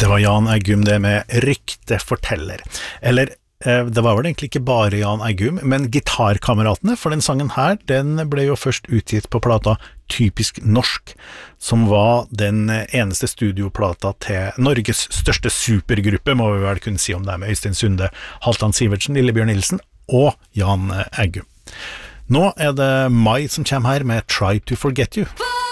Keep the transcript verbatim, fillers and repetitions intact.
var Jan Eggum det med Rykteforteller. Eller, eh, det var vel egentlig ikke bare Jan Eggum, men Gitarkameratene, for den sangen her, den ble jo først utgitt på plata Typisk Norsk, som var den eneste studioplata til Norges største supergruppe, må vi vel kunne si om det, med Øystein Sunde, Halvdan Sivertsen, Lillebjørn Nilsen og Jan Eggum. Nå er det Mai som kommer her med Try to Forget You.